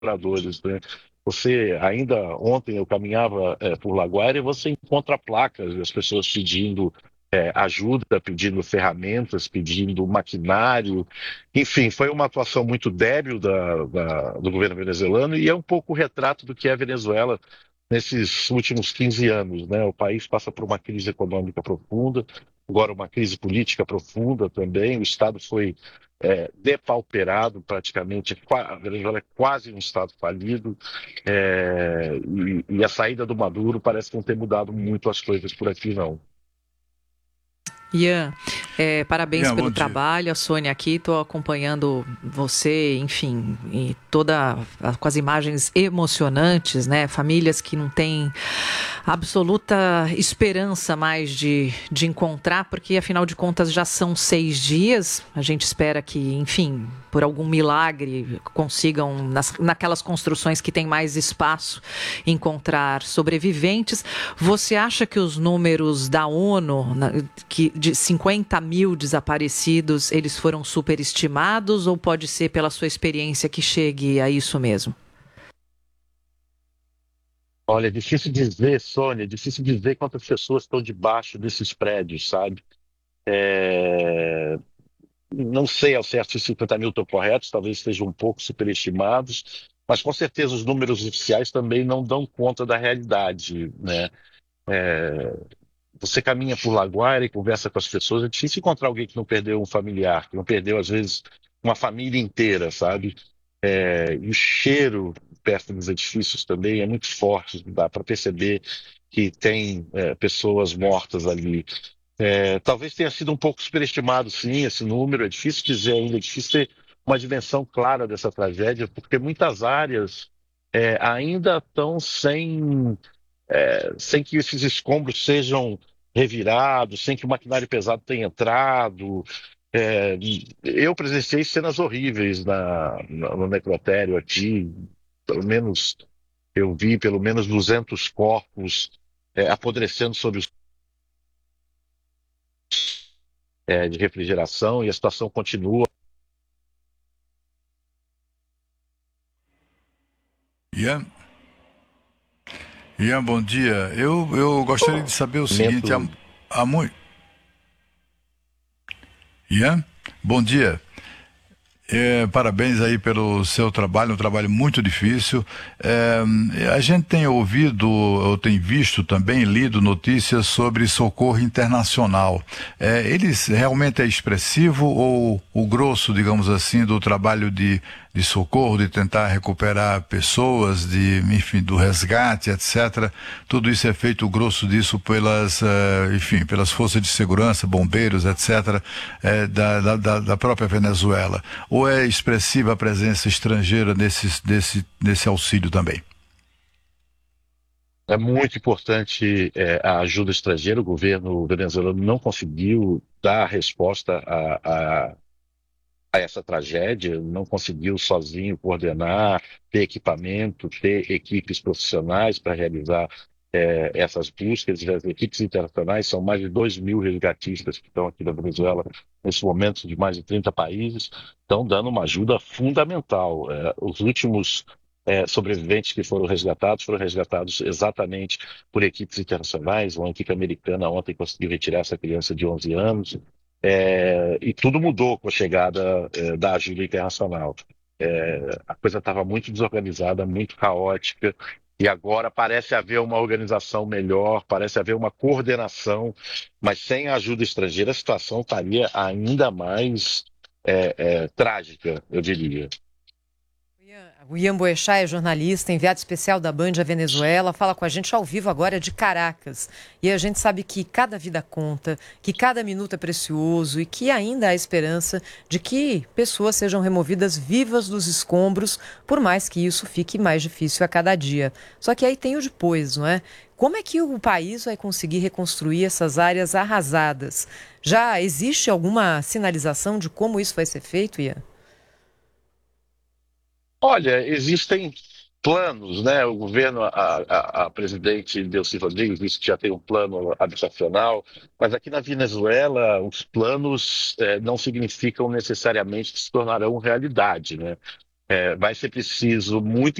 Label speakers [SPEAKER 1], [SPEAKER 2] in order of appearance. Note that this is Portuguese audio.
[SPEAKER 1] moradores, né? Você, ainda ontem eu caminhava por Laguaira e você encontra placas das pessoas pedindo ajuda, pedindo ferramentas, pedindo maquinário. Enfim, foi uma atuação muito débil do governo venezuelano e é um pouco o retrato do que é a Venezuela nesses últimos 15 anos, né? O país passa por uma crise econômica profunda, agora uma crise política profunda também. O Estado foi depauperado praticamente. A Venezuela é quase um Estado falido. E a saída do Maduro parece não ter mudado muito as coisas por aqui, não.
[SPEAKER 2] Ian, parabéns
[SPEAKER 3] Ian,
[SPEAKER 2] pelo
[SPEAKER 3] bom dia.
[SPEAKER 2] trabalho. A Sônia aqui, estou acompanhando você, enfim, e com as imagens emocionantes, né? Famílias que não têm absoluta esperança mais de encontrar, porque afinal de contas já são 6 dias. A gente espera que, enfim, por algum milagre consigam, naquelas construções que tem mais espaço, encontrar sobreviventes. Você acha que os números da ONU, de 50 mil desaparecidos, eles foram superestimados ou pode ser pela sua experiência que chegue a isso mesmo?
[SPEAKER 1] Olha, é difícil dizer, Sônia, é difícil dizer quantas pessoas estão debaixo desses prédios, sabe? É, Não sei ao certo se 50 mil estão corretos, talvez estejam um pouco superestimados, mas com certeza os números oficiais também não dão conta da realidade, né? É, Você caminha por Laguaira e conversa com as pessoas, é difícil encontrar alguém que não perdeu um familiar, que não perdeu, às vezes, uma família inteira, sabe? E o cheiro perto dos edifícios também é muito forte, dá para perceber que tem pessoas mortas ali. Talvez tenha sido um pouco superestimado, sim, esse número. É difícil dizer ainda, é difícil ter uma dimensão clara dessa tragédia, porque muitas áreas ainda estão sem que esses escombros sejam revirados, sem que o maquinário pesado tenha entrado. É, eu presenciei cenas horríveis no necrotério aqui. Pelo menos eu vi pelo menos 200 corpos apodrecendo sob os de refrigeração e a situação continua.
[SPEAKER 3] Ian, Ian, bom dia. Eu gostaria de saber o seguinte, há muito... Ian, bom dia. Parabéns aí pelo seu trabalho, um trabalho muito difícil. A gente tem ouvido, ou tem visto também, lido notícias sobre socorro internacional. Eles realmente é expressivo ou o grosso, digamos assim, do trabalho de socorro, de tentar recuperar pessoas, enfim, do resgate, etc. Tudo isso é feito, o grosso disso, enfim, pelas forças de segurança, bombeiros, etc., da própria Venezuela. Ou é expressiva a presença estrangeira nesse auxílio também?
[SPEAKER 1] É muito importante a ajuda estrangeira. O governo venezuelano não conseguiu dar resposta a essa tragédia, não conseguiu sozinho coordenar, ter equipamento, ter equipes profissionais para realizar essas buscas. As equipes internacionais são mais de 2 mil resgatistas que estão aqui na Venezuela nesse momento, de mais de 30 países, estão dando uma ajuda fundamental. Os últimos sobreviventes que foram resgatados exatamente por equipes internacionais. Uma equipe americana ontem conseguiu retirar essa criança de 11 anos. E tudo mudou com a chegada da ajuda internacional. A coisa estava muito desorganizada, muito caótica, e agora parece haver uma organização melhor, parece haver uma coordenação, mas sem a ajuda estrangeira a situação estaria ainda mais trágica, eu diria.
[SPEAKER 4] O Ian Boechat é jornalista, enviado especial da Band à Venezuela, fala com a gente ao vivo agora de Caracas. E a gente sabe que cada vida conta, que cada minuto é precioso e que ainda há esperança de que pessoas sejam removidas vivas dos escombros, por mais que isso fique mais difícil a cada dia. Só que aí tem o depois, não é? Como é que o país vai conseguir reconstruir essas áreas arrasadas? Já existe alguma sinalização de como isso vai ser feito, Ian?
[SPEAKER 1] Olha, existem planos, né? O governo, a presidente Delcy Rodrigues disse que já tem um plano habitacional, mas aqui na Venezuela os planos não significam necessariamente que se tornarão realidade, né? vai ser preciso muito